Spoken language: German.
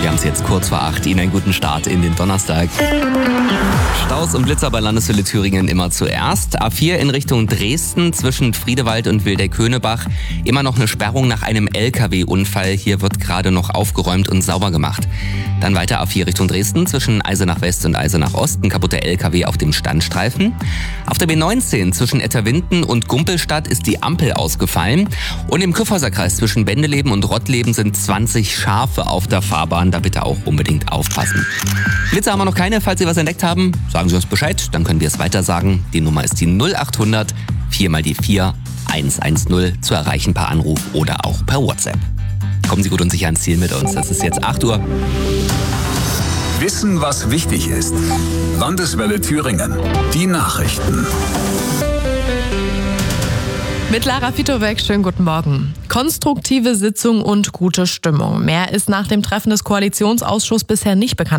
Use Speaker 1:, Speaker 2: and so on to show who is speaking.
Speaker 1: Wir haben es jetzt kurz vor 8. Ihnen einen guten Start in den Donnerstag. Staus und Blitzer bei Landeshölle Thüringen immer zuerst. A4 in Richtung Dresden zwischen Friedewald und Wildeck-Köhnebach. Immer noch eine Sperrung nach einem LKW-Unfall. Hier wird gerade noch aufgeräumt und sauber gemacht. Dann weiter A4 Richtung Dresden zwischen Eisenach West und Eisenach Ost. Ein kaputter LKW auf dem Standstreifen. Auf der B19 zwischen Etterwinden und Gumpelstadt ist die Ampel ausgefallen. Und im Kyffhäuserkreis zwischen Bendeleben und Rottleben sind 20 Schafe auf der Fahrbahn. Da bitte auch unbedingt aufpassen. Blitzer haben wir noch keine. Falls Sie was entdeckt haben, sagen Sie uns Bescheid. Dann können wir es weiter sagen. Die Nummer ist die 0800 4 mal die 4 110 zu erreichen per Anruf oder auch per WhatsApp. Kommen Sie gut und sicher ans Ziel mit uns. Es ist jetzt 8 Uhr.
Speaker 2: Wissen, was wichtig ist. Landeswelle Thüringen. Die Nachrichten.
Speaker 3: Mit Lara Fitowek, schönen guten Morgen. Konstruktive Sitzung und gute Stimmung. Mehr ist nach dem Treffen des Koalitionsausschusses bisher nicht bekannt